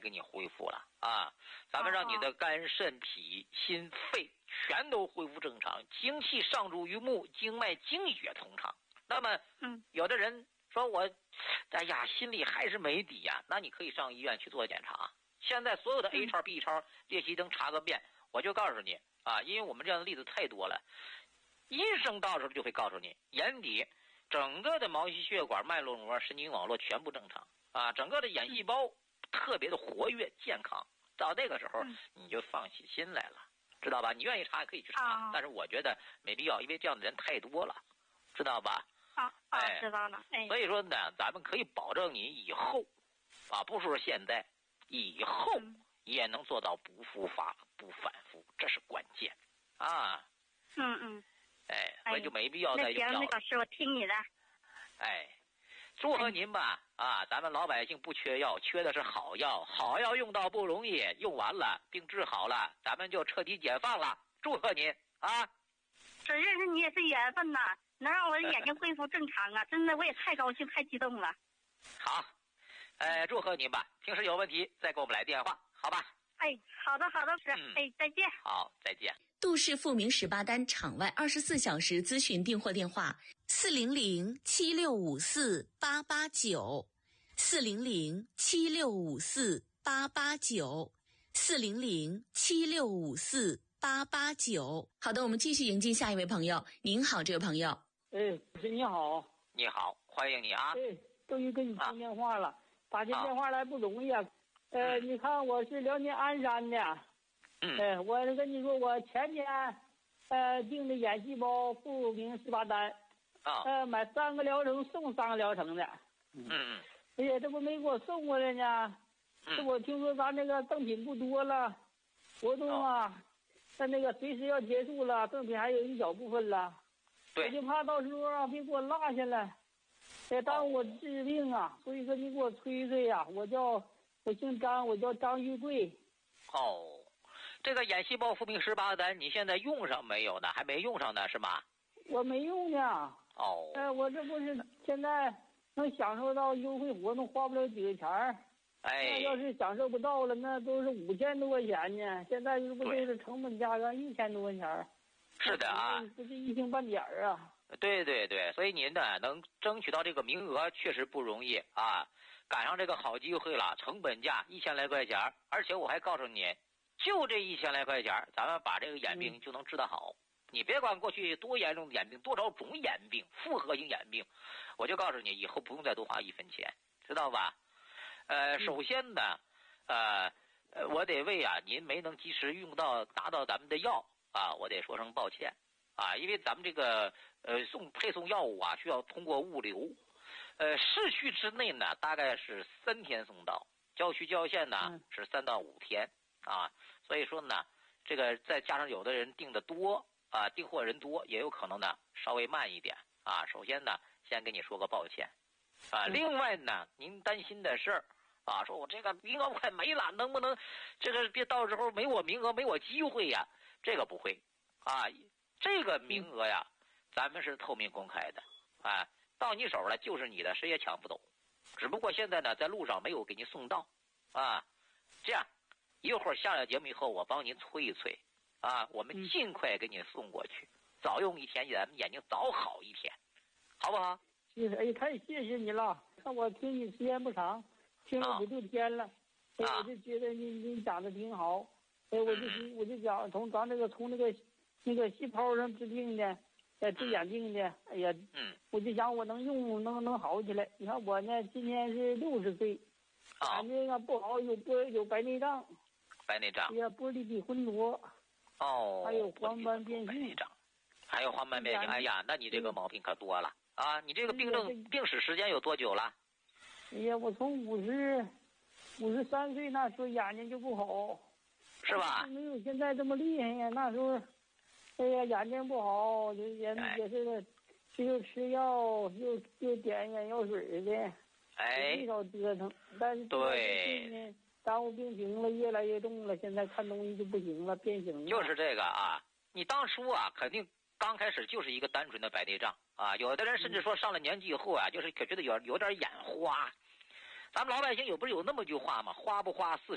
给你恢复了啊，咱们让你的肝肾脾心肺全都恢复正常，精气上注于目，经脉精血通畅。那么有的人说我哎呀心里还是没底呀，那你可以上医院去做检查，现在所有的 A 超 B 超列息灯查个遍。我就告诉你啊，因为我们这样的例子太多了，医生到时候就会告诉你，眼底整个的毛细血管、脉络膜、神经网络全部正常啊，整个的眼细胞特别的活跃健康。到那个时候你就放起心来了，知道吧？你愿意查也可以去查，但是我觉得没必要，因为这样的人太多了，知道吧？ 知道了。 所以说呢，咱们可以保证你以后啊，不是说现在，以后也能做到不复发、不反复，这是关键啊。所以就没必要再用药了。 那行，老师，我听你的。 祝贺您吧啊！咱们老百姓不缺药，缺的是好药，好药用到不容易，用完了病治好了，咱们就彻底解放了。祝贺您啊！ 这认识你也是缘分呐，能让我的眼睛恢复正常啊！真的，我也太高兴、太激动了。 好，祝贺您吧。平时有问题再给我们来电话，好吧？ 好的，老师。再见。 好，再见。 杜氏复明18单场外24小时咨询订货电话400-7654-889，400-7654-889。好的，我们继续迎接下一位朋友。您好，这位朋友。 你好。 你好，欢迎你啊。 终于跟你通电话了，打进电话来不容易啊。你看我是辽宁鞍山的。我跟你说，我前天订的眼细胞复明18单，买3个疗程送3个疗程的。哎呀，这不没给我送过来呢。这我听说咱那个赠品不多了，活动啊，但那个随时要结束了，赠品还有一小部分了。我就怕到时候啊别给我落下来，耽误我治病啊。所以说你给我催催呀。我姓张，我叫张玉贵。 这个眼细胞复明18单你现在用上没有呢？还没用上呢是吗？ 我没用呢。我这不是现在能享受到优惠活动，花不了几个钱儿。那要是享受不到了，那都是5000多块钱呢。现在这不就是成本价格1000多块钱？ 是的啊， 不是一星半点啊。 对，所以您呢能争取到这个名额确实不容易啊，赶上这个好机会了，成本价1000来块钱，而且我还告诉你，就这1000来块钱，咱们把这个眼病就能治得好。你别管过去多严重的眼病，多少种眼病，复合型眼病，我就告诉你，以后不用再多花1分钱，知道吧？首先呢，我得为您没能及时拿到咱们的药啊，我得说声抱歉啊，因为咱们这个配送药物啊，需要通过物流，市区之内呢大概是3天送到，郊区郊县呢是3到5天啊，所以说呢，这个再加上有的人订的多啊，订货人多，也有可能呢稍微慢一点啊。首先呢，先跟你说个抱歉啊。另外呢，您担心的事儿啊，说我这个名额快没了，能不能这个别到时候没我名额没我机会呀？这个不会啊，这个名额呀，咱们是透明公开的啊，到你手了就是你的，谁也抢不走。只不过现在呢，在路上没有给您送到啊。这样，一会儿下了节目以后，我帮您催一催啊，我们尽快给您送过去，早用一天，咱们眼睛早好一天，好不好？ 谢谢，太谢谢你了。看我听你时间不长，听了5、6天了，我就觉得你讲的挺好。我就讲从咱那个细胞上治病的，治眼病的，哎呀，我就想我能用能好起来。你看我呢，今年是60岁，眼睛啊不好，有白内障， 白内障， 玻璃体混浊，还有黄斑变性， 还有黄斑变性。哎呀，那你这个毛病可多了啊！你这个病史时间有多久了？ 哎呀，我从53岁那时候眼睛就不好， 是吧？ 没有现在这么厉害呀。那时候，哎呀，眼睛不好，也是，又吃药又点眼药水的，没少折腾。但是对，耽误病情了，越来越重了。现在看东西就不行了，变形了。 就是这个啊，你当初啊，肯定刚开始就是一个单纯的白内障啊。有的人甚至说上了年纪以后啊，就是可觉得有点眼花。咱们老百姓不是有那么句话吗？花不花